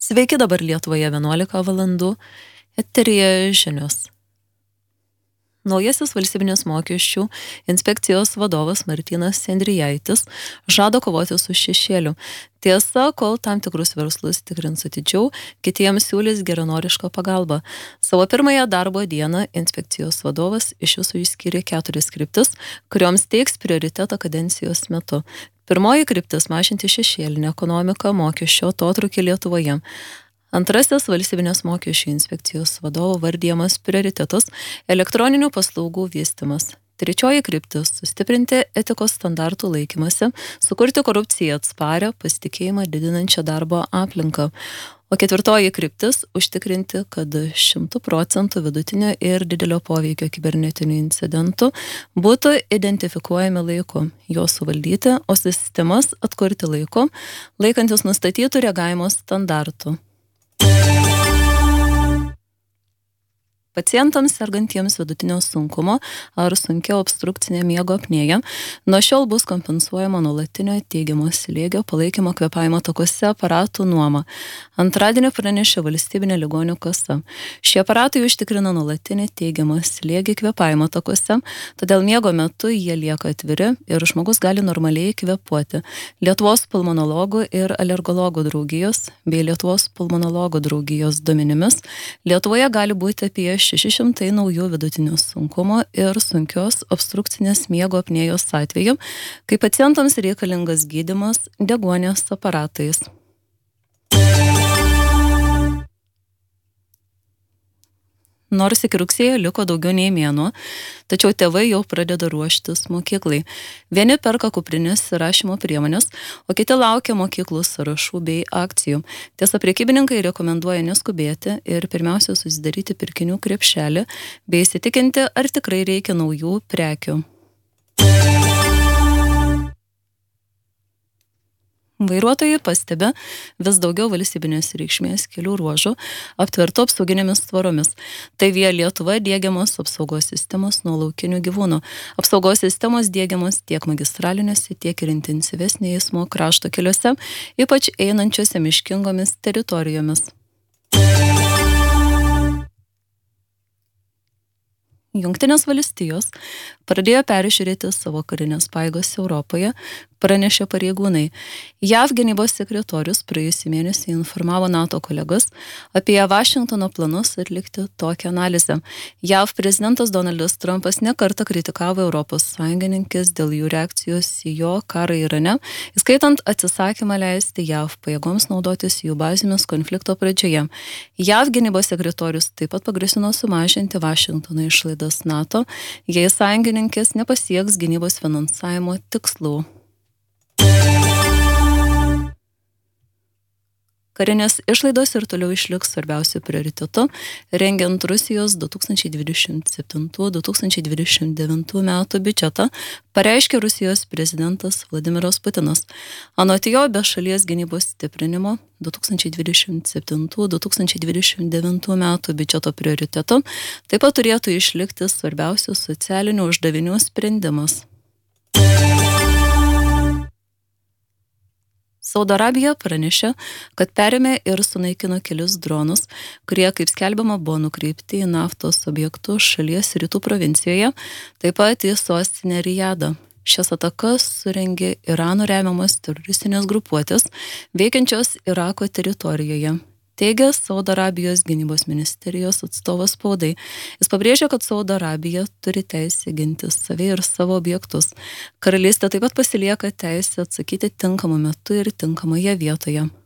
Sveiki, dabar Lietuvoje 11 valandų. Eteryje žinios. Naujasis valstybinės mokesčių inspekcijos vadovas Martynas Endrijaitis žada kovoti su šešėliu. Tiesa, kol tam tikrus verslus tikrins atidžiau, kitiems siūlys geranorišką pagalbą. Savo pirmąją darbo dieną inspekcijos vadovas iš viso išskyrė 4 kryptis, kurioms teiks prioritetą kadencijos metu. Pirmoji kryptis - mažinti šešėlinę ekonomiką, mokesčio atotrūkį Lietuvoje. Antrasis valstybinės mokesčių inspekcijos vadovo vardijamas prioritetas - elektroninių paslaugų vystymas. Trečioji kryptis - sustiprinti etikos standartų laikymasi, sukurti korupciją atsparią, pasitikėjimą didinančią darbo aplinką. O ketvirtoji kryptis - užtikrinti, kad 100% vidutinio ir didelio poveikio kibernetinių incidentų būtų identifikuojami laiku, juos suvaldyti, o sistemas atkurti laiku, laikantis nustatytų reagavimo standartų. Pacientams sergantiems vidutinio sunkumo ar sunkia obstrukcinė miego apnėja nuo šiol bus kompensuojama nuolatinio teigiamo slėgio palaikymo kvėpavimo takuose aparatų nuoma. Antradienį pranešė Valstybinė ligonių kasa. Šie aparatai užtikrina nuolatinį teigiamą slėgį kvėpavimo takuose, todėl miego metu jie lieka atviri ir žmogus gali normaliai kvėpuoti. Lietuvos pulmonologų ir alergologų draugijos bei Lietuvos pulmonologų draugijos duomenimis Lietuvoje gali būti apie 600 naujų vidutinio sunkumo ir sunkios obstrukcinės miego apnėjos atvejų, kai pacientams reikalingas gydymas deguonies aparatais. Nors iki rugsėjo liko daugiau nei mėnuo, tačiau tėvai jau pradeda ruoštis mokyklai. Vieni perka kuprinės ir rašymo priemonės, o kiti laukia mokyklų sąrašų bei akcijų. Tiesa, prekybininkai rekomenduoja neskubėti ir pirmiausia susidaryti pirkinių krepšelį bei įsitikinti, ar tikrai reikia naujų prekių. Vairuotojai pastebi vis daugiau valstybinės reikšmės kelių ruožų aptvertų apsauginėmis tvoromis. Tai Via Lietuva diegiamos apsaugos sistemos nuo laukinių gyvūnų. Apsaugos sistemos diegiamos tiek magistraliniuose, tiek ir intensyvesnė eismo krašto keliuose, ypač einančiuose miškingomis teritorijomis. Jungtinės valstijos pradėjo peržiūrėti savo karinės pajėgas Europoje, pranešė pareigūnai. JAV gynybos sekretorius praėjusį mėnesį informavo NATO kolegas apie Vašingtono planus atlikti tokią analizę. JAV prezidentas Donaldas Trumpas nekartą kritikavo Europos sąjungininkes dėl jų reakcijos į jo karą Irane, įskaitant atsisakymą leisti JAV pajėgoms naudotis jų bazėmis konflikto pradžioje. JAV gynybos sekretorius taip pat pagrasino sumažinti Vašingtono išlaidas NATO, jei sąjungininkės nepasieks gynybos finansavimo tikslų. Karinės išlaidos ir toliau išliks svarbiausiu prioritetu, rengiant Rusijos 2027-2029 metų biudžetą, pareiškė Rusijos prezidentas Vladimiras Putinas. Anot jo, be šalies gynybos stiprinimo 2027-2029 metų biudžeto prioritetu taip pat turėtų išlikti svarbiausių socialinių uždavinių sprendimas. Saudo Arabija pranešė, kad perėmė ir sunaikino kelius dronus, kurie, kaip skelbiama, buvo nukreipti į naftos objektus šalies rytų provincijoje, taip pat į sostinę Rijadą. Šias atakas surengė Irano remiamas teroristinės grupuotės, veikiančios Irako teritorijoje. Teigia Saudo Arabijos gynybos ministerijos atstovas spaudai. Jis pabrėžė, kad Saudo Arabija turi teisę ginti save ir savo objektus. Karalystė taip pat pasilieka teisę atsakyti tinkamu metu ir tinkamoje vietoje.